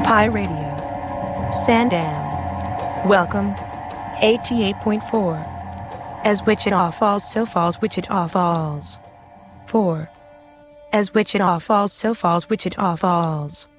Pi Radio. Sandam. Welcome. 88.4. As Wichita Falls, so falls Wichita Falls. 4. As Wichita Falls, so falls Wichita Falls.